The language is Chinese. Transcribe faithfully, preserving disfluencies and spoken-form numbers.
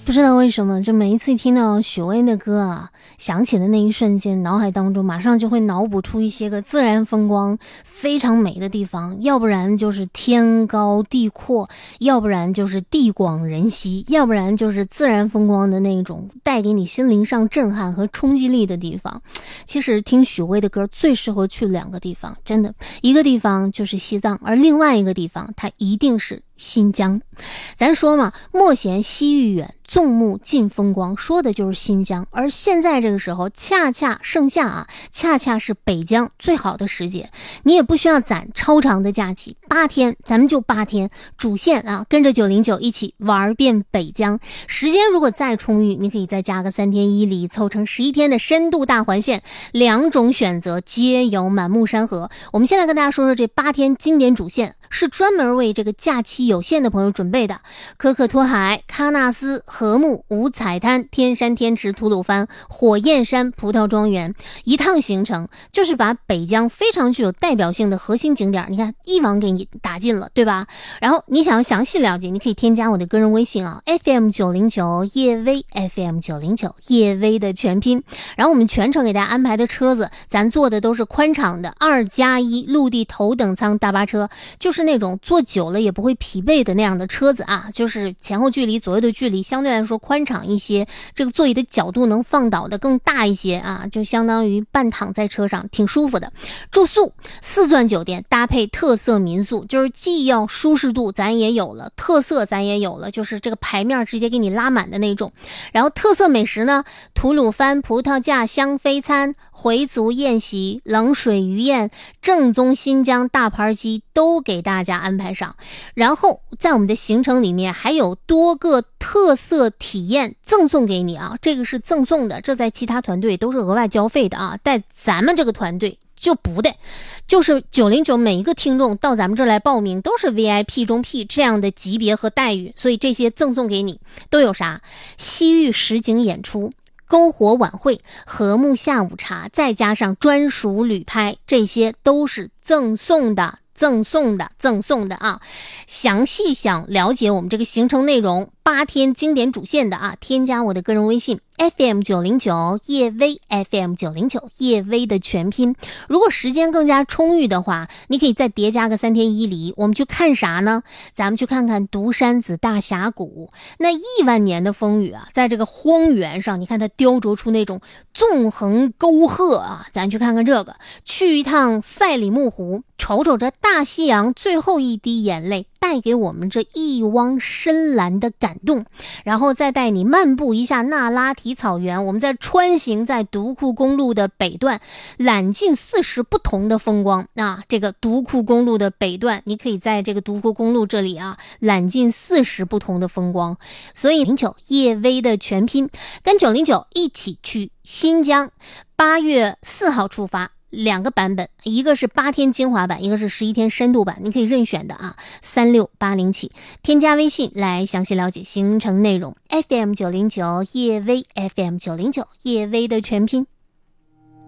不知道为什么，就每一次听到许巍的歌啊，响起的那一瞬间，脑海当中马上就会脑补出一些个自然风光非常美的地方，要不然就是天高地阔，要不然就是地广人稀，要不然就是自然风光的那种带给你心灵上震撼和冲击力的地方。其实听许巍的歌最适合去两个地方，真的，一个地方就是西藏，而另外一个地方它一定是新疆。咱说嘛，莫嫌西域远，纵目尽风光，说的就是新疆。而现在这个时候恰恰盛夏啊，恰恰是北疆最好的时节，你也不需要攒超长的假期，八天咱们就八天主线啊，跟着九零九一起玩遍北疆。时间如果再充裕，你可以再加个三天一里，凑成十一天的深度大环线，两种选择皆有满目山河。我们现在跟大家说说这八天经典主线，是专门为这个假期有限的朋友准备的。可可托海、喀纳斯、禾木、五彩滩、天山天池、吐鲁番、火焰山、葡萄庄园，一趟行程就是把北疆非常具有代表性的核心景点，你看一网给你打尽了，对吧？然后你想要详细了解，你可以添加我的个人微信啊 ，F M 九零九 叶薇 ，F M 九零九 叶薇的全拼。然后我们全程给大家安排的车子，咱坐的都是宽敞的二加一陆地头等舱大巴车，就是那种坐久了也不会疲惫的那样的车子啊，就是前后距离左右的距离相对来说宽敞一些，这个座椅的角度能放倒的更大一些啊，就相当于半躺在车上，挺舒服的。住宿四钻酒店搭配特色民宿，就是既要舒适度咱也有了，特色咱也有了，就是这个牌面直接给你拉满的那种。然后特色美食呢，吐鲁番葡萄架香飞餐、回族宴席、冷水鱼宴、正宗新疆大盘鸡都给大家安排上。然后在我们的行程里面还有多个特色体验赠送给你啊，这个是赠送的，这在其他团队都是额外交费的啊，在咱们这个团队就不得，就是九零九每一个听众到咱们这儿来报名都是 V I P 中 P 这样的级别和待遇，所以这些赠送给你都有啥？西域实景演出、篝火晚会、禾木下午茶，再加上专属旅拍，这些都是赠送的赠送的赠送的啊！详细想了解我们这个行程内容，八天经典主线的啊，添加我的个人微信 F M 九零九 叶薇 F M 九零九 叶薇的全拼。如果时间更加充裕的话，你可以再叠加个三天一里。我们去看啥呢？咱们去看看独山子大峡谷，那亿万年的风雨啊，在这个荒原上，你看它雕琢出那种纵横沟壑啊，咱去看看这个。去一趟赛里木湖，瞅瞅这大西洋最后一滴眼泪带给我们这一汪深蓝的感动，然后再带你漫步一下那拉提草原，我们再穿行在独库公路的北段，揽尽四十不同的风光啊！这个独库公路的北段，你可以在这个独库公路这里啊，揽尽四十不同的风光。所以零九叶薇的全拼，跟九零九一起去新疆，八月四号出发。两个版本，一个是八天精华版，一个是十一天深度版，你可以任选的啊，三六八零起，添加微信来详细了解行程内容。F M 九零九叶薇 ，F M 九零九叶薇的全拼。